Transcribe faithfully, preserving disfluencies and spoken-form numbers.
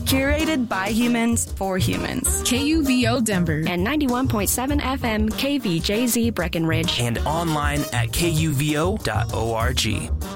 Curated by humans for humans. K U V O Denver. And ninety-one point seven F M K V J Z Breckenridge. And online at K U V O dot org.